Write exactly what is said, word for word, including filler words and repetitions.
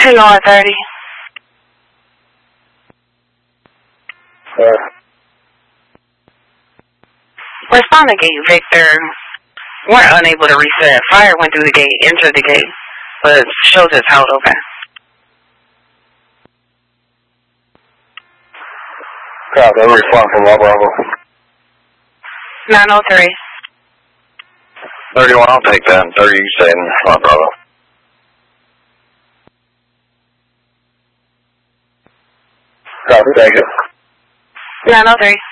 Nine thirty. Uh, Respond to gate, Victor. We're unable to reset. Fire went through the gate, entered the gate, but shows it's held open. Copy, I'm responding from La Bravo. nine oh three. thirty-one, I'll take that. thirty, you stay in La Bravo. Copy, thank you. nine oh three.